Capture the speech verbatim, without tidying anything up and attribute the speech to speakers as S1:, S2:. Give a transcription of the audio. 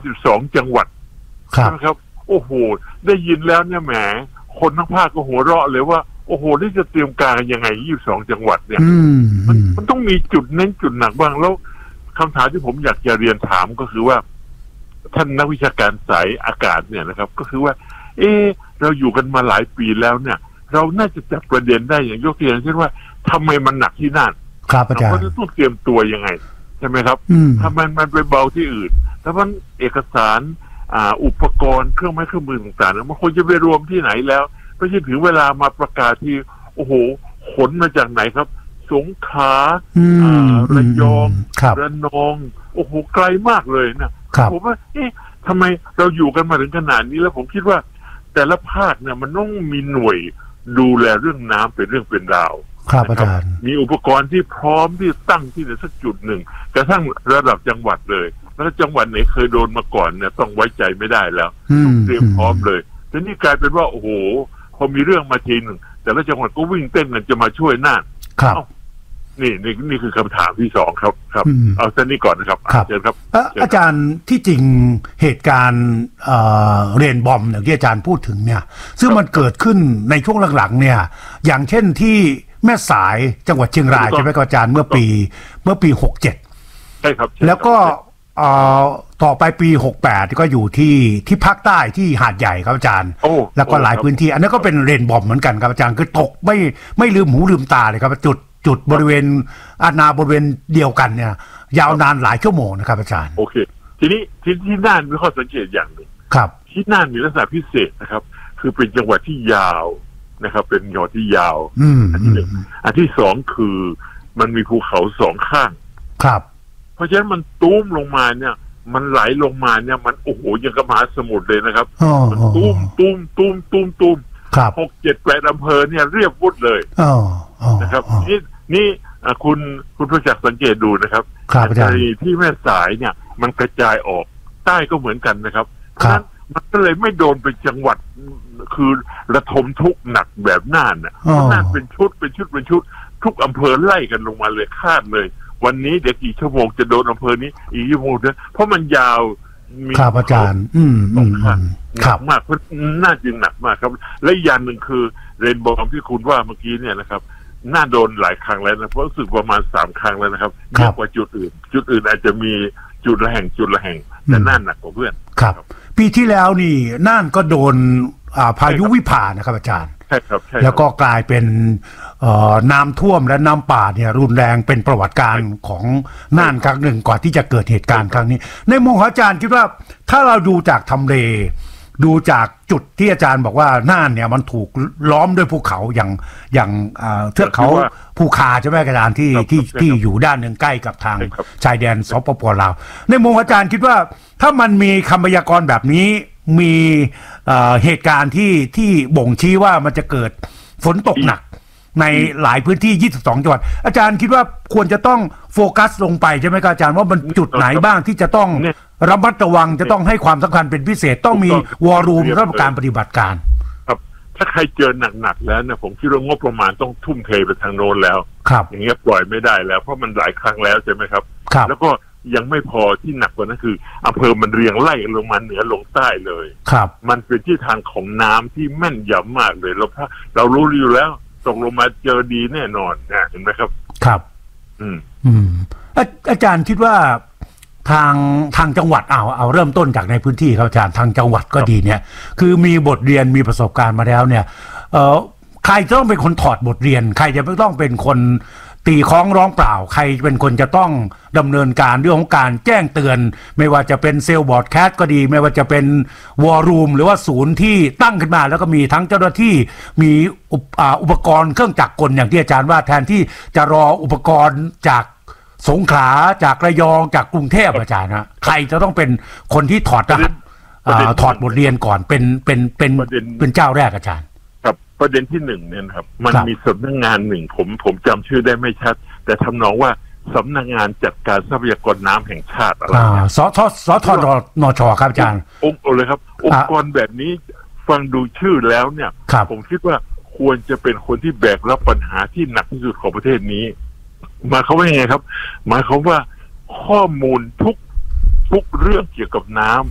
S1: สิบสองจังหวัดนะครับโอ้โหได้ยินแล้วเนี่ยแหมคนทั้งภาคก็หัวเราะเลยว่าโอ้โหนี่จะเตรียมการยังไงยี่สิบสองจังหวัดเนี่ยมันมันต้องมีจุดเน้นจุดหนักบ้างแล้วคำถามที่ผมอยากจะเรียนถามก็คือว่าท่านนักวิชาการสายอากาศเนี่ยนะครับก็คือว่าเออเราอยู่กันมาหลายปีแล้วเนี่ยเราน่าจะจับประเด็นได้อย่างยกตัวอย่างเช่นว่าทำไมมันหนักที่นั่น
S2: ครับอาจารย์
S1: เราต้องเตรียมตัวยังไงใช่ไหมครับทำไมมันไปเบาที่อื่นถ้ามันเอกสารอ่าอุปกรณ์เครื่องไม้เครื่องมือต่างๆมันควรจะไปรวมที่ไหนแล้วไม่ใช่ถึงเวลามาประกาศที่โอ้โหขนมาจากไหนครับสงขลาระยองระนองโอ้โหไกลมากเลยนะผมว่าเอ๊ะทำไมเราอยู่กันมาถึงขนาดนี้แล้วผมคิดว่าแต่ละภาคเนี่ยมันต้องมีหน่วยดูแลเรื่องน้ำเป็นเรื่องเป็นราว
S2: ครับอาจารย์
S1: มีอุปกรณ์ที่พร้อมที่ตั้งที่ไหนสักจุดหนึ่งกระทั่งระดับจังหวัดเลยแล้วจังหวัดไหนเคยโดนมาก่อนเนี่ยต้องไว้ใจไม่ได้แล้วต้องเตรียมพร้อมเลยแต่นี่กลายเป็นว่าโอ้โหพอมีเรื่องมาทีหนึ่งแต่ละจังหวัดก็วิ่งเต้นกันจะมาช่วยน่าน
S2: ครับ
S1: นี่นี่นี่คือคำถามที่สองครับครับเอาเส้นนี้ก่อนนะครับ
S2: เชิญครับอาจารย์ที่จริงเหตุการณ์เรนบอมอย่างที่อาจารย์พูดถึงเนี่ยซึ่งมันเกิดขึ้นในช่วงหลังๆเนี่ยอย่างเช่นที่แม่สายจังหวัดเชียงรายใช่ไหมอาจารย์เมื่อปีเมื่อปีหกเจ็ด
S1: ใช่ครับ
S2: แล้วก็ต่อไปปีหกแปดก็อยู่ที่ที่ภาคใต้ที่หาดใหญ่ครับอาจารย์แล้วก็หลายพื้นที่อันนั้นก็เป็นเรนบอมเหมือนกันครับอาจารย์คือตกไม่ไม่ลืมหูลืมตาเลยครับจุดจุดบริเวณอาณาบริเวณเดียวกันเนี่ยยาวนานหลายชั่วโมงนะครับอาจารย์
S1: โอเคทีนี้ที่ที่น่านมีข้อสังเกตอย่างหนึ่ง
S2: ครับ
S1: ที่น่านมีลักษณะพิเศษนะครับคือเป็นจังหวัดที่ยาวนะครับเป็นจังหวัดที่ยาวอันที่หนึ่งอันที่สองคือมันมีภูเขาสองข้าง
S2: ครับ
S1: เพราะฉะนั้นมันตุ้มลงมาเนี่ยมันไหลลงมาเนี่ยมันโอ้โหยังกับมหาสมุทรเลยนะครับมันตุ้มตุ้มตุ้มตุ้มตุ้มหกเจ็ดแปดอำเภอเนี่ยเรียบวุดเลยนะครับนี่นี่คุณคุณประจักษ์สังเกตดูนะครับในที่แม่สายเนี่ยมันกระจายออกใต้ก็เหมือนกันนะครับเพราะฉะนั้นมันก็เลยไม่โดนเป็นจังหวัดคือระทมทุกหนักแบบน่านน่ะน่านเป็นชุดเป็นชุดเป็นชุดทุกอำเภอไล่กันลงมาเลยคาดเลยวันนี้เดี๋ยวกี่ชั่วโมงจะโดนอำเภอนี้อีกชั่วโมงนึงเพราะมันยาว
S2: มีครับอาจารย์อืมอืม
S1: หนักมากเพราะน่าจึงหนักมากครับและอย่างหนึ่งคือเรนบอมที่คุณว่าเมื่อกี้เนี่ยนะครับน่าโดนหลายครั้งแล้วนะเพราะรู้สึกประมาณสามครั้งแล้วนะครับเยอะกว่าจุดอื่นจุดอื่นอาจจะมีจุดละแห่งจุดละแห่งแต่น่านหนักกว่าเพื่อน
S2: ครับปีที่แล้วนี่น่านก็โดนพายุวิภานะครับอาจารย์
S1: ใช่ครับใช่
S2: แล้วก็กลายเป็นน้ำท่วมและน้ำป่าเนี่ยรุนแรงเป็นประวัติการของน่านครั้งหนึ่งก่อนที่จะเกิดเหตุการณ์ครั้งนี้ในมุมของอาจารย์คิดว่าถ้าเราดูจากทำเลดูจากจุดที่อาจารย์บอกว่าน่านเนี่ยมันถูกล้อมด้วยภูเขาอย่างอย่างเทือกเขาภูคาใช่ไหมอาจารย์ที่ที่ที่อยู่ด้านหนึ่งใกล้กับทางชายแดนสปป.ลาวในมุมอาจารย์คิดว่าถ้ามันมีคำพยากรณ์แบบนี้มีเหตุการณ์ที่ที่บ่งชี้ว่ามันจะเกิดฝนตกหนักในหลายพื้นที่ยี่สิบสองจังหวัดอาจารย์คิดว่าควรจะต้องโฟกัสลงไปใช่ไหมครับอาจารย์ว่ามันจุดไหนบ้างที่จะต้องระมัดระวังจะต้องให้ความสำคัญเป็นพิเศษต้องมีวอรูมสำหรับการปฏิบัติการ
S1: ครับถ้าใครเจอหนักๆแล้วเนี่ยผมคิดว่างบประมาณต้องทุ่มเทไปทางโน้นแล้วอย่างเงี้ยปล่อยไม่ได้แล้วเพราะมันหลายครั้งแล้วใช่ไหมครับแล้วก็ยังไม่พอที่หนักกว่านั้นคืออำเภอมันเรียงไล่ลงมาเหนือลงใต้เลย
S2: ครับ
S1: มันเป็นที่ทางของน้ำที่แม่นยำมากเลยเราเรารู้อยู่แล้วตกลงมาเจอดีแน่นอนนะเห็นไหมครับ
S2: ครับอืมอืมอาจารย์คิดว่าทางทางจังหวัดเอาเอาเริ่มต้นจากในพื้นที่ครับอาจารย์ทางจังหวัดก็ดีเนี่ยคือมีบทเรียนมีประสบการณ์มาแล้วเนี่ยเอ่อใครต้องเป็นคนถอดบทเรียนใครจะไม่ต้องเป็นคนตีคล้องร้องเปล่าใครเป็นคนจะต้องดำเนินการเรื่องของการแจ้งเตือนไม่ว่าจะเป็นเซลล์บอร์ดแคสก็ดีไม่ว่าจะเป็นวอร์รูมหรือว่าศูนย์ที่ตั้งขึ้นมาแล้วก็มีทั้งเจ้าหน้าที่มีอุปกรณ์เครื่องจักรกลอย่างที่อาจารย์ว่าแทนที่จะรออุปกรณ์จากสงขลาจากระยองจากกรุงเทพอาจารย์นะใครจะต้องเป็นคนที่ถอดรหัสถอดบทเรียนก่อนเป็นเป็นเป็นเป็นเจ้าแรกอาจารย์
S1: ครับประเด็นที่หนึ่งเนี่ยครับมันมีสำนักงานหนึ่งผมผมจำชื่อได้ไม่ชัดแต่ทำนองว่าสำนักงานจัดการทรัพยากรน้ำแห่งชาติอะไรเนี่ย
S2: สทสทนชครับอาจารย์
S1: องค์เลยครับองค์กรแบบนี้ฟังดูชื่อแล้วเนี่ยผมคิดว่าควรจะเป็นคนที่แบกรับปัญหาที่หนักที่สุดของประเทศนี้หมายเขามว่าไงครับหมายเขามว่าข้อมูลทุกทุกเรื่องเกี่ยวกับน้ำ